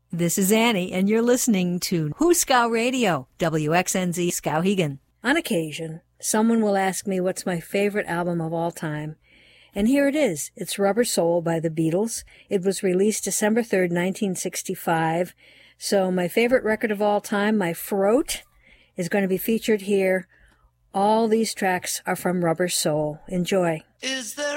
This is Annie, and you're listening to Hooskow Radio, WXNZ Skowhegan. On occasion, someone will ask me what's my favorite album of all time. And here it is. It's Rubber Soul by the Beatles. It was released December 3rd, 1965. So my favorite record of all time, my Throat, is going to be featured here. All these tracks are from Rubber Soul. Enjoy. Is there